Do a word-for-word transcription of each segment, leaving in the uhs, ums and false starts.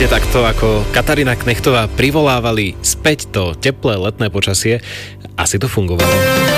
Presne takto, ako Katarína Knechtová privolávali späť to teplé letné počasie, asi to fungovalo.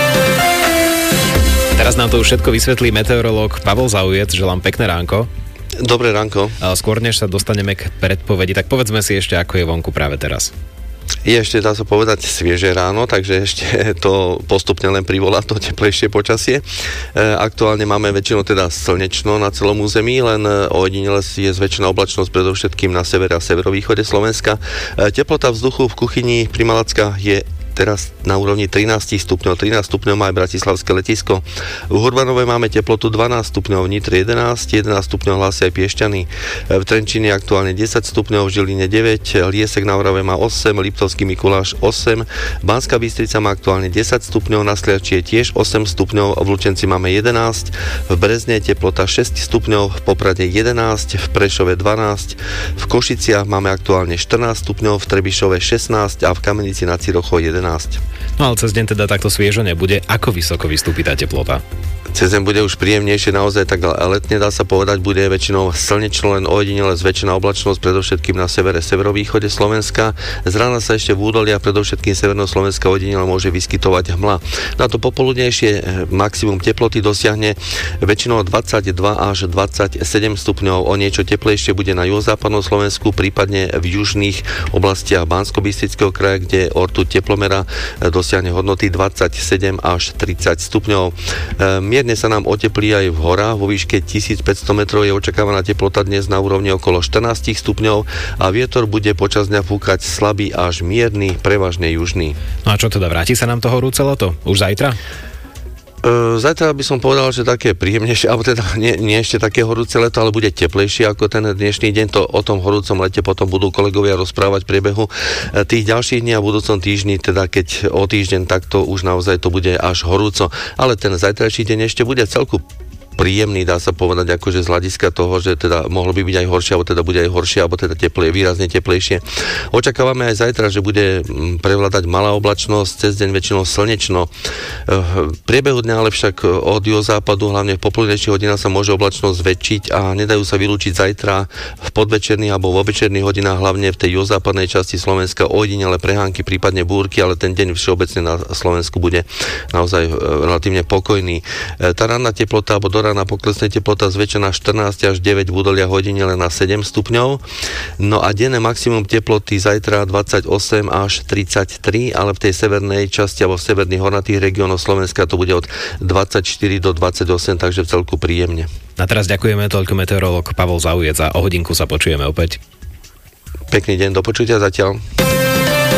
Teraz nám to už všetko vysvetlí meteorológ Pavol Zaujec. Želám pekné ránko. Dobré ránko. Skôr než sa dostaneme k predpovedi, tak povedzme si ešte, ako je vonku práve teraz. Je ešte, dá sa povedať, svieže ráno, takže ešte to postupne len privolá to teplejšie počasie. Aktuálne máme väčšinou teda slnečno na celom území, len ojedinele je zväčšená oblačnosť predovšetkým na severe a severovýchode Slovenska. Teplota vzduchu v kuchyni pri Malackách je teraz na úrovni trinásť stupňov, trinásť stupňov má aj bratislavské letisko. V Hurbanove máme teplotu dvanásť stupňov, v Nitre jedenásť, jedenásť stupňov hlásia aj Piešťany. V Trenčíne aktuálne desať stupňov, v Žiline deväť, Liesek na Orave má osem, Liptovský Mikuláš osem, Banská Bystrica má aktuálne desať stupňov, na Sliači je tiež osem stupňov, v Lučenci máme jedenásť, v Brezne teplota šesť stupňov, v Poprade jedenásť, v Prešove dvanásť, v Košiciach máme aktuálne štrnásť stupňov, v Trebišove šestnásť a v Kamenici nad Cirochou jedenásť. No ale cez deň teda takto sviežo nebude. Ako vysoko vystúpi tá teplota? Cez deň bude už príjemnejšie, naozaj tak letne dá sa povedať, bude väčšinou slnečno, len ojedinele zväčšená oblačnosť, predovšetkým na severe, severovýchode Slovenska. Z rána sa ešte v údolia, predovšetkým severného Slovenska ojedinele môže vyskytovať hmla. Na to popoludnejšie maximum teploty dosiahne väčšinou dvadsaťdva až dvadsaťsedem stupňov, o niečo teplejšie bude na juhozápadnom Slovensku, prípadne v južných oblastiach Banskobystrického kraja, kde ortuť teplomera dosiahne hodnoty dvadsaťsedem až tridsať stupňov. Mierne sa nám oteplí aj v horách, vo výške tisícpäťsto metrov je očakávaná teplota dnes na úrovni okolo štrnásť stupňov a vietor bude počas dňa fúkať slabý až mierny, prevažne južný. No a čo teda, vráti sa nám to horúce leto? Už zajtra? Zajtra by som povedal, že také príjemnejšie, alebo teda nie, nie ešte také horúce leto, ale bude teplejšie ako ten dnešný deň. To o tom horúcom lete potom budú kolegovia rozprávať v priebehu tých ďalších dní a v budúcom týždni, teda keď o týždeň, tak to už naozaj to bude až horúco. Ale ten zajtrajší deň ešte bude celku príjemný, dá sa povedať, akože z hľadiska toho, že teda mohlo by byť aj horšie, alebo teda bude aj horšie, alebo teda teplej, výrazne teplejšie. Očakávame aj zajtra, že bude prevládať malá oblačnosť, cez deň väčšinou slnečno. V priebehu dňa ale však od juhozápadu, hlavne v popoludnejších hodinách sa môže oblačnosť zväčšiť a nedajú sa vylúčiť zajtra v podvečerných alebo v obečerných hodinách, hlavne v tej juhozápadnej časti Slovenska ojedinele prehánky, prípadne búrky, ale ten deň všeobecne na Slovensku bude naozaj relatívne pokojný. Tá ranná teplota alebo do rána poklesne teplota zväčšená štrnásť až deväť, v údoliach hodinele na sedem stupňov. No a denné maximum teploty zajtra dvadsaťosem až tridsaťtri, ale v tej severnej časti alebo v severných hornatých regiónoch Slovenska to bude od dvadsaťštyri do dvadsaťosem, takže v celku príjemne. A teraz ďakujeme toľko meteorológ Pavol Zaujec a o hodinku sa počujeme opäť. Pekný deň, do počutia zatiaľ.